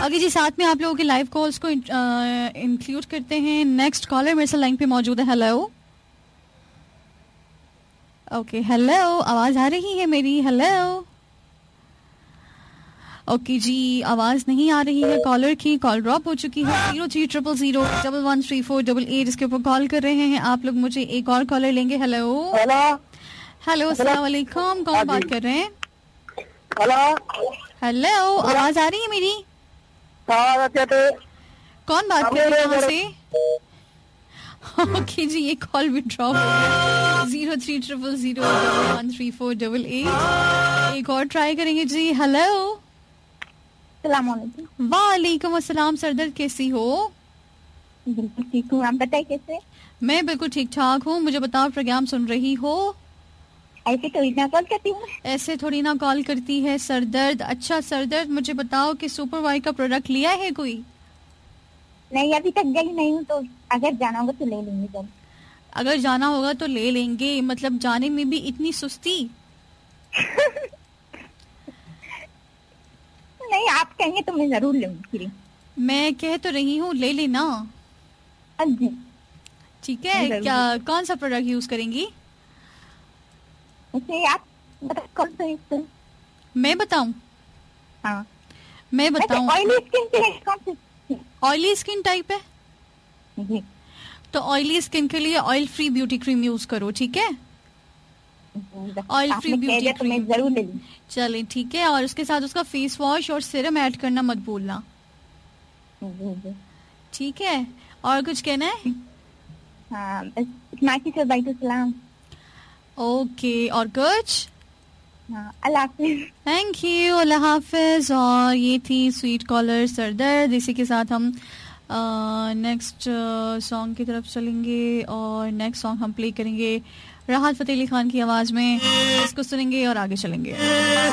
आगे जी साथ में आप लोगों के लाइव कॉल्स को इंक्लूड करते हैं. नेक्स्ट कॉलर मेरे साथ लाइन पे मौजूद है. हेलो. ओके हेलो, आवाज आ रही है मेरी? हेलो. ओके जी, आवाज नहीं आ रही है कॉलर की. कॉल ड्रॉप हो चुकी है. 0300011488 इसके ऊपर कॉल कर रहे हैं आप लोग. मुझे एक और कॉलर लेंगे. हेलो. हेलो, अस्सलाम वालेकुम. कौन बात कर रहे हैं? हेलो, आवाज आ रही है मेरी? कौन बात कर रहे हैं यहाँ से? ओके जी, ये कॉल भी ड्रॉप हो गया. 0300011488. एक और ट्राई करेंगे जी. हेलो. वालेकुम अस्सलाम. सरदर्द कैसी हो? बिल्कुल ठीक हूँ, आप बताइए कैसे? मैं बिल्कुल ठीक ठाक हूँ. मुझे बताओ, प्रोग्राम सुन रही हो? ऐसे थोड़ी ना कॉल करती हूँ. ऐसे थोड़ी ना कॉल करती है. सरदर्द, अच्छा सरदर्द, मुझे बताओ कि सुपर वाई का प्रोडक्ट लिया है कोई? नहीं, अभी तक गई नहीं हूँ, तो अगर जाना होगा तो ले लेंगे. जब अगर जाना होगा तो ले लेंगे, मतलब जाने में भी इतनी सुस्ती? नहीं, आप कहेंगे तो मैं जरूर लूंगी. मैं कह तो रही हूँ, ले लेना. हाँ जी, ठीक है. क्या कौन सा प्रोडक्ट यूज करेंगी? आप बताओ कौन सा यूज करें? मैं बताऊं? हाँ, मैं बताऊं. ऑयली स्किन के लिए कौन सी? ऑयली स्किन टाइप है जी. तो ऑयली स्किन के लिए oil free beauty cream use करो. ठीक है, ऑयल फ्री ब्यूटी तो मैं जरूर ले लूंगी. चले ठीक है. और उसके साथ उसका फेस वॉश और सीरम ऐड करना मत भूलना. ठीक है. और कुछ कहना है? हाँ, सलाम. ओके, और कुछ? हाँ, अल्लाह हाफिज. थैंक यू, अल्लाह हाफिज. और ये थी स्वीट कॉलर सरदर्द. इसी के साथ हम नेक्स्ट सॉन्ग की तरफ चलेंगे. और नेक्स्ट सॉन्ग हम प्ले करेंगे राहत फतेह अली खान की आवाज में. इसको सुनेंगे और आगे चलेंगे.